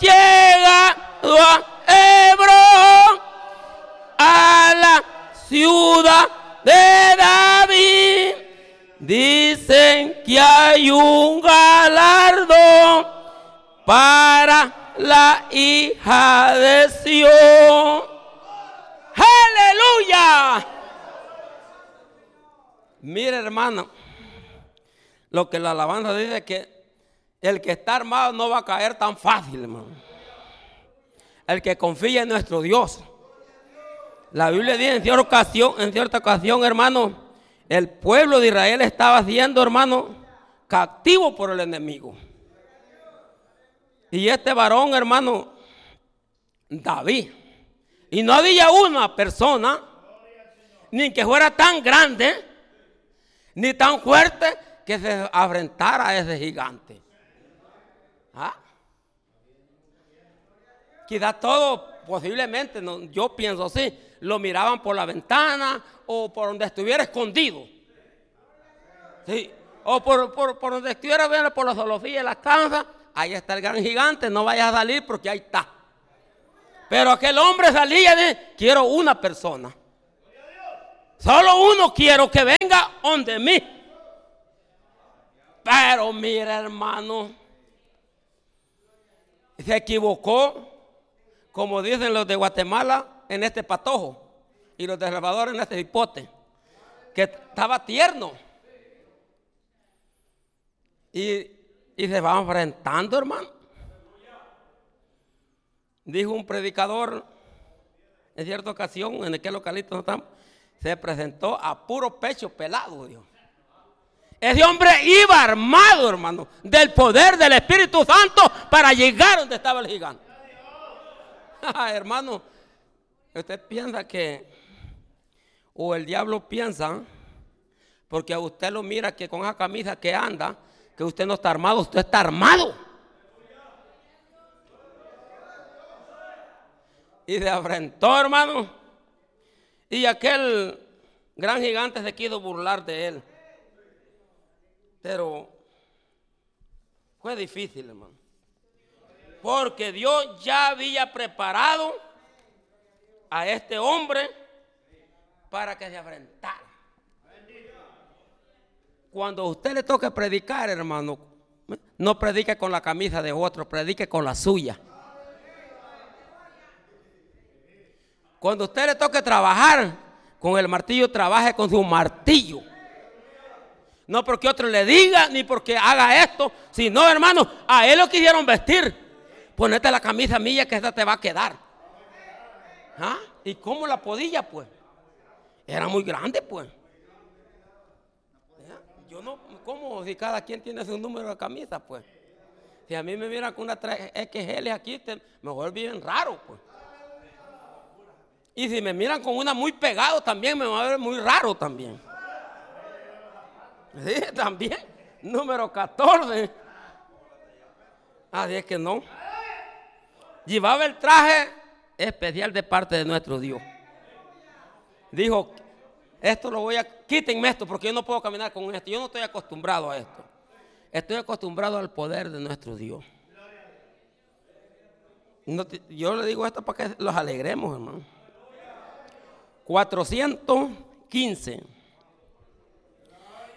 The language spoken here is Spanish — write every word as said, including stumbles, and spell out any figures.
llegado a Hebrón, a la ciudad de David. Dicen que hay un galardón para la hija de Sión. ¡Aleluya! Mire, hermano, lo que la alabanza dice es que el que está armado no va a caer tan fácil, hermano. El que confía en nuestro Dios. La Biblia dice en cierta ocasión, en cierta ocasión, hermano, el pueblo de Israel estaba siendo, hermano, cautivo por el enemigo. Y este varón, hermano, David, y no había una persona, ni que fuera tan grande, ni tan fuerte, que se enfrentara a ese gigante. ¿Ah? Quizás todo, posiblemente, no, yo pienso así, lo miraban por la ventana o por donde estuviera escondido. Sí. O por, por, por donde estuviera viendo por la solofía de la casa. Ahí está el gran gigante, no vayas a salir porque ahí está. Pero aquel hombre salía de, quiero una persona. Solo uno quiero que venga donde mí. Pero mira, hermano, se equivocó, como dicen los de Guatemala, en este patojo, y los de El Salvador en este hipote, que estaba tierno. Y, y se va enfrentando, hermano. Dijo un predicador en cierta ocasión, en aquel localito no estamos, se presentó a puro pecho pelado, dijo. Ese hombre iba armado, hermano, del poder del Espíritu Santo para llegar donde estaba el gigante. Hermano, usted piensa que, o el diablo piensa, porque a usted lo mira que con esa camisa que anda, que usted no está armado, usted está armado. Y se enfrentó, hermano, y aquel gran gigante se quiso burlar de él. Pero fue difícil, hermano, porque Dios ya había preparado a este hombre para que se enfrentara. Cuando a usted le toque predicar, hermano, no predique con la camisa de otro, predique con la suya. Cuando a usted le toque trabajar con el martillo, trabaje con su martillo. No porque otro le diga, ni porque haga esto, sino, hermano, a él lo quisieron vestir. Ponete la camisa mía que esta te va a quedar. ¿Ah? ¿Y cómo la podía, pues? Era muy grande, pues. ¿Ya? Yo no, ¿cómo? Si cada quien tiene su número de camisa, pues. Si a mí me miran con una equis ele aquí, te, mejor bien raro, pues. Y si me miran con una muy pegado, también me va a ver muy raro también. Sí, también, número catorce. Así es que no. Llevaba el traje especial de parte de nuestro Dios. Dijo, esto lo voy a, quítenme esto porque yo no puedo caminar con esto. Yo no estoy acostumbrado a esto. Estoy acostumbrado al poder de nuestro Dios. No te, yo le digo esto para que los alegremos, hermano. cuatrocientos quince.